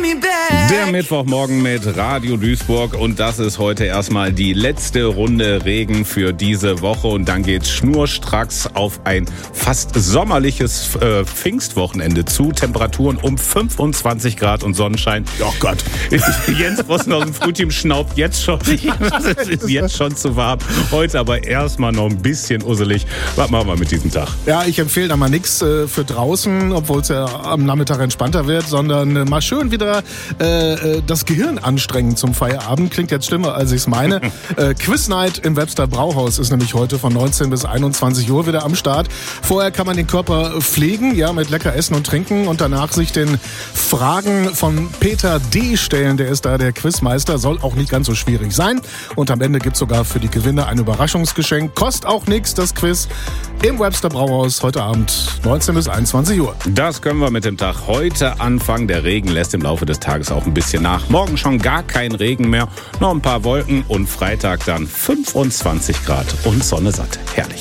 Der Mittwochmorgen mit Radio Duisburg und das ist heute erstmal die letzte Runde Regen für diese Woche und dann geht's schnurstracks auf ein fast sommerliches Pfingstwochenende zu. Temperaturen um 25 Grad und Sonnenschein. Oh Gott, Jens Bossen aus dem Frühteam schnaubt jetzt schon. Es ist jetzt schon zu warm. Heute aber erstmal noch ein bisschen usselig. Was machen wir mit diesem Tag? Ja, ich empfehle da mal nichts für draußen, obwohl es ja am Nachmittag entspannter wird, sondern mal schön wieder das Gehirn anstrengen zum Feierabend. Klingt jetzt schlimmer, als ich es meine. Quiz Night im Webster Brauhaus ist nämlich heute von 19 bis 21 Uhr wieder am Start. Vorher kann man den Körper pflegen, ja, mit lecker Essen und Trinken und danach sich den Fragen von Peter D. stellen. Der ist da der Quizmeister, soll auch nicht ganz so schwierig sein. Und am Ende gibt's sogar für die Gewinner ein Überraschungsgeschenk. Kostet auch nichts, das Quiz im Webster Brauhaus heute Abend 19 bis 21 Uhr. Das können wir mit dem Tag heute anfangen. Der Regen lässt im Laufe des Tages auch ein bisschen nach. Morgen schon gar kein Regen mehr, noch ein paar Wolken und Freitag dann 25 Grad und Sonne satt. Herrlich.